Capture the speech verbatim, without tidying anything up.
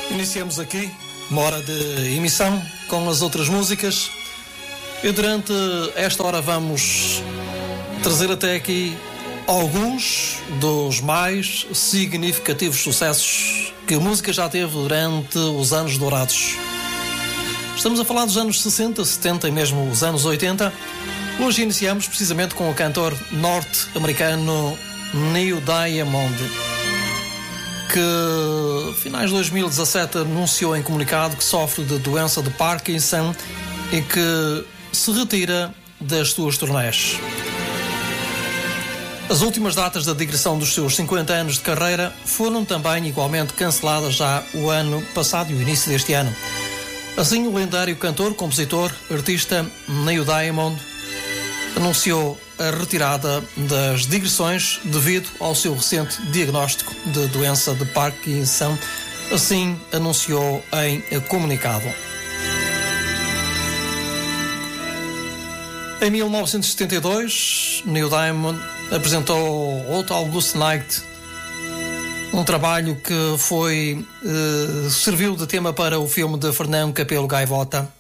Iniciamos aqui uma hora de emissão com as outras músicas e durante esta hora vamos trazer até aqui alguns dos mais significativos sucessos que a música já teve durante os anos dourados. Estamos a falar dos anos sessenta, setenta e mesmo os anos oitenta. Hoje iniciamos precisamente com o cantor norte-americano Neil Diamond, que finais de dois mil e dezassete anunciou em comunicado que sofre de doença de Parkinson e que se retira das suas turnés. As últimas datas da digressão dos seus cinquenta anos de carreira foram também igualmente canceladas já o ano passado e o início deste ano. Assim, o lendário cantor, compositor, artista Neil Diamond anunciou a retirada das digressões devido ao seu recente diagnóstico de doença de Parkinson. Assim anunciou em comunicado. Em mil novecentos e setenta e dois, Neil Diamond apresentou Hot August Night, um trabalho que foi eh, serviu de tema para o filme de Fernão Capelo Gaivota.